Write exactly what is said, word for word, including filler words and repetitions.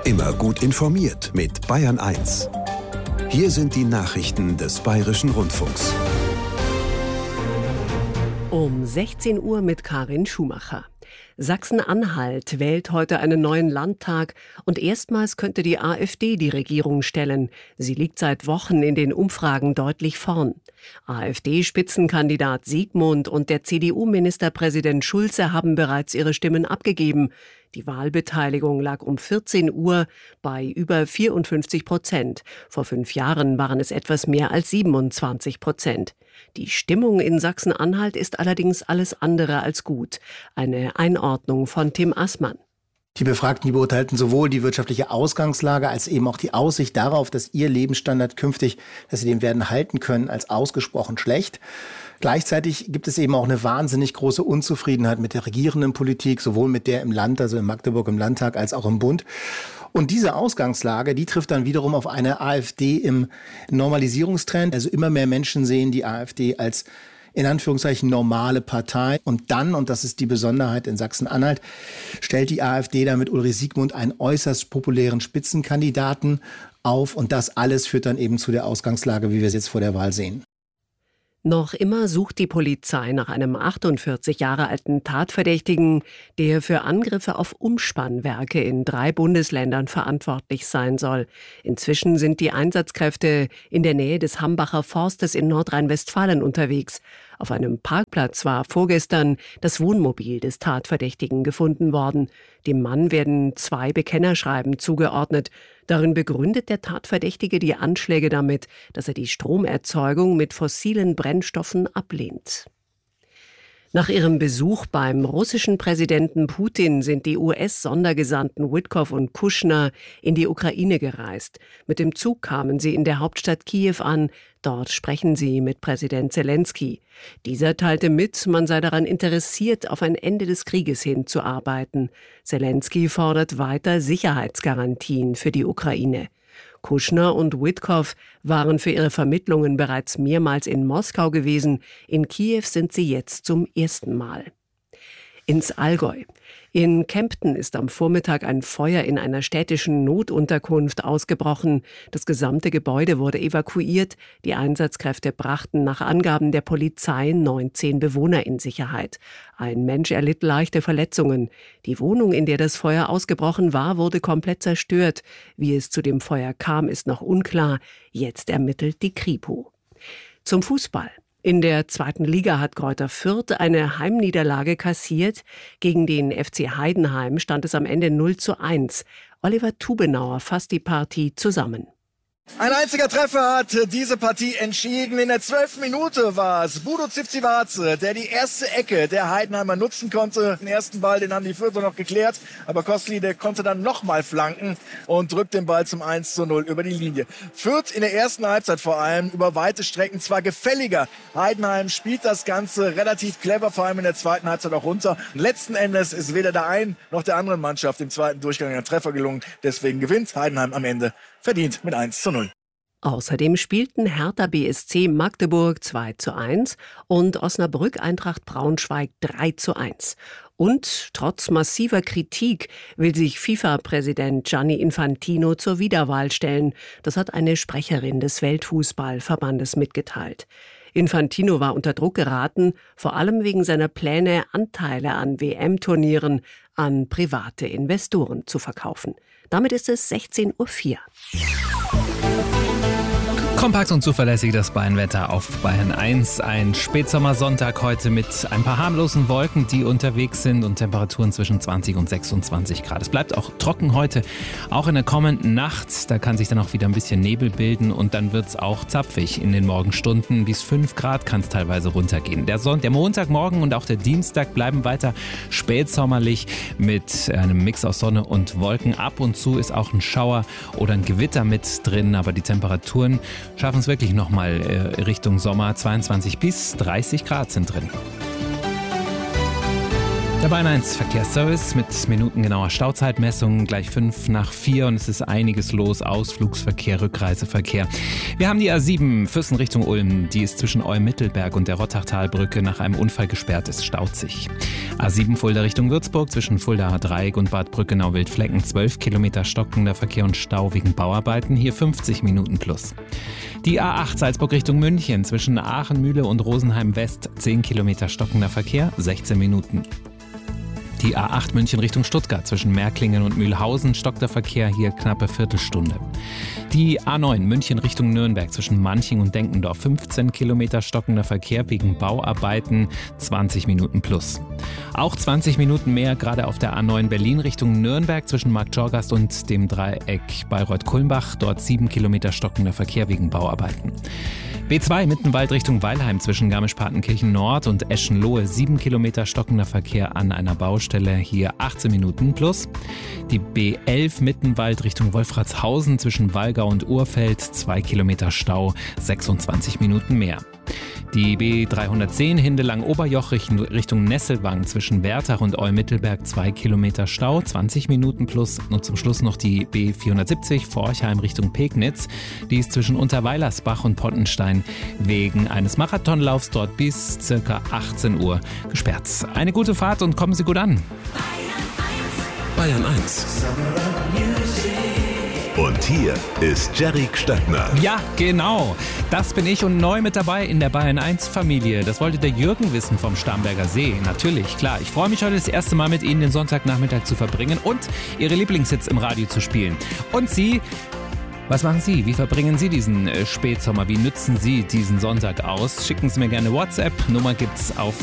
Immer gut informiert mit Bayern eins. Hier sind die Nachrichten des Bayerischen Rundfunks. Um sechzehn Uhr mit Karin Schumacher. Sachsen-Anhalt wählt heute einen neuen Landtag und erstmals könnte die AfD die Regierung stellen. Sie liegt seit Wochen in den Umfragen deutlich vorn. AfD-Spitzenkandidat Siegmund und der C D U-Ministerpräsident Schulze haben bereits ihre Stimmen abgegeben. Die Wahlbeteiligung lag um vierzehn Uhr bei über vierundfünfzig Prozent. Vor fünf Jahren waren es etwas mehr als siebenundzwanzig Prozent. Die Stimmung in Sachsen-Anhalt ist allerdings alles andere als gut. Eine Einordnung von Tim Assmann. Die Befragten, die beurteilten sowohl die wirtschaftliche Ausgangslage als eben auch die Aussicht darauf, dass ihr Lebensstandard künftig, dass sie den werden halten können, als ausgesprochen schlecht. Gleichzeitig gibt es eben auch eine wahnsinnig große Unzufriedenheit mit der regierenden Politik, sowohl mit der im Land, also in Magdeburg im Landtag, als auch im Bund. Und diese Ausgangslage, die trifft dann wiederum auf eine AfD im Normalisierungstrend. Also immer mehr Menschen sehen die AfD als in Anführungszeichen normale Partei. Und dann, und das ist die Besonderheit in Sachsen-Anhalt, stellt die AfD da mit Ulrich Siegmund einen äußerst populären Spitzenkandidaten auf. Und das alles führt dann eben zu der Ausgangslage, wie wir es jetzt vor der Wahl sehen. Noch immer sucht die Polizei nach einem achtundvierzig Jahre alten Tatverdächtigen, der für Angriffe auf Umspannwerke in drei Bundesländern verantwortlich sein soll. Inzwischen sind die Einsatzkräfte in der Nähe des Hambacher Forstes in Nordrhein-Westfalen unterwegs. Auf einem Parkplatz war vorgestern das Wohnmobil des Tatverdächtigen gefunden worden. Dem Mann werden zwei Bekennerschreiben zugeordnet. Darin begründet der Tatverdächtige die Anschläge damit, dass er die Stromerzeugung mit fossilen Brennstoffen ablehnt. Nach ihrem Besuch beim russischen Präsidenten Putin sind die U S-Sondergesandten Witkow und Kushner in die Ukraine gereist. Mit dem Zug kamen sie in der Hauptstadt Kiew an. Dort sprechen sie mit Präsident Zelensky. Dieser teilte mit, man sei daran interessiert, auf ein Ende des Krieges hinzuarbeiten. Zelensky fordert weiter Sicherheitsgarantien für die Ukraine. Kushner und Witkow waren für ihre Vermittlungen bereits mehrmals in Moskau gewesen. In Kiew sind sie jetzt zum ersten Mal. Ins Allgäu. In Kempten ist am Vormittag ein Feuer in einer städtischen Notunterkunft ausgebrochen. Das gesamte Gebäude wurde evakuiert. Die Einsatzkräfte brachten nach Angaben der Polizei neunzehn Bewohner in Sicherheit. Ein Mensch erlitt leichte Verletzungen. Die Wohnung, in der das Feuer ausgebrochen war, wurde komplett zerstört. Wie es zu dem Feuer kam, ist noch unklar. Jetzt ermittelt die Kripo. Zum Fußball. In der zweiten Liga hat Greuther Fürth eine Heimniederlage kassiert. Gegen den F C Heidenheim stand es am Ende null zu eins. Oliver Tubenauer fasst die Partie zusammen. Ein einziger Treffer hat diese Partie entschieden. In der zwölften Minute war es Budo Zivcivaze, der die erste Ecke der Heidenheimer nutzen konnte. Den ersten Ball, den haben die Fürther noch geklärt. Aber Kostli, der konnte dann nochmal flanken und drückt den Ball zum eins zu null über die Linie. Fürth in der ersten Halbzeit vor allem über weite Strecken zwar gefälliger. Heidenheim spielt das Ganze relativ clever, vor allem in der zweiten Halbzeit auch runter. Letzten Endes ist weder der einen noch der anderen Mannschaft im zweiten Durchgang ein Treffer gelungen. Deswegen gewinnt Heidenheim am Ende verdient mit eins zu null. Außerdem spielten Hertha B S C Magdeburg zwei zu eins und Osnabrück Eintracht Braunschweig drei zu eins. Und trotz massiver Kritik will sich FIFA-Präsident Gianni Infantino zur Wiederwahl stellen. Das hat eine Sprecherin des Weltfußballverbandes mitgeteilt. Infantino war unter Druck geraten, vor allem wegen seiner Pläne, Anteile an W M-Turnieren an private Investoren zu verkaufen. Damit ist es sechzehn Uhr vier. Kompakt und zuverlässig das Bayernwetter auf Bayern eins. Ein Spätsommersonntag heute mit ein paar harmlosen Wolken, die unterwegs sind und Temperaturen zwischen zwanzig und sechsundzwanzig Grad. Es bleibt auch trocken heute, auch in der kommenden Nacht. Da kann sich dann auch wieder ein bisschen Nebel bilden und dann wird es auch zapfig in den Morgenstunden. Bis fünf Grad kann es teilweise runtergehen. Der, Son- der Montagmorgen und auch der Dienstag bleiben weiter spätsommerlich mit einem Mix aus Sonne und Wolken. Ab und zu ist auch ein Schauer oder ein Gewitter mit drin, aber die Temperaturen schaffen es wirklich nochmal äh, Richtung Sommer. zweiundzwanzig bis dreißig Grad sind drin. Der Bayern eins Verkehrsservice mit minutengenauer Stauzeitmessung, gleich fünf nach vier und es ist einiges los, Ausflugsverkehr, Rückreiseverkehr. Wir haben die A sieben Füssen Richtung Ulm, die ist zwischen Olm-Mittelberg und der Rottachtalbrücke nach einem Unfall gesperrt, es staut sich. A sieben Fulda Richtung Würzburg zwischen Fuldaer Dreieck und Bad Brückenau-Wildflecken, zwölf Kilometer stockender Verkehr und Stau wegen Bauarbeiten, hier fünfzig Minuten plus. Die A acht Salzburg Richtung München zwischen Aachen-Mühle und Rosenheim West, zehn Kilometer stockender Verkehr, sechzehn Minuten. Die A acht München Richtung Stuttgart zwischen Märklingen und Mühlhausen stockt der Verkehr, hier knappe Viertelstunde. Die A neun München Richtung Nürnberg zwischen Manching und Denkendorf, fünfzehn Kilometer stockender Verkehr wegen Bauarbeiten, zwanzig Minuten plus. Auch zwanzig Minuten mehr gerade auf der A neun Berlin Richtung Nürnberg zwischen Marktschorgast und dem Dreieck Bayreuth-Kulmbach, dort sieben Kilometer stockender Verkehr wegen Bauarbeiten. B zwei Mittenwald Richtung Weilheim zwischen Garmisch-Partenkirchen Nord und Eschenlohe, sieben Kilometer stockender Verkehr an einer Baustelle, hier achtzehn Minuten plus. Die B elf Mittenwald Richtung Wolfratshausen zwischen Wallgau und Urfeld, zwei Kilometer Stau, sechsundzwanzig Minuten mehr. Die B dreihundertzehn Hindelang-Oberjoch Richtung Nesselwang zwischen Wertach und Olm-Mittelberg, zwei Kilometer Stau, zwanzig Minuten plus. Und zum Schluss noch die B vierhundertsiebzig Forchheim Richtung Pegnitz. Die ist zwischen Unterweilersbach und Pottenstein wegen eines Marathonlaufs dort bis ca. achtzehn Uhr gesperrt. Eine gute Fahrt und kommen Sie gut an. Bayern eins. Und hier ist Jerry Stöckner. Ja, genau. Das bin ich und neu mit dabei in der Bayern eins Familie. Das wollte der Jürgen wissen vom Starnberger See. Natürlich, klar. Ich freue mich heute das erste Mal mit Ihnen den Sonntagnachmittag zu verbringen und Ihre Lieblingshits im Radio zu spielen. Und Sie... Was machen Sie? Wie verbringen Sie diesen äh, Spätsommer? Wie nützen Sie diesen Sonntag aus? Schicken Sie mir gerne WhatsApp. Nummer gibt's auf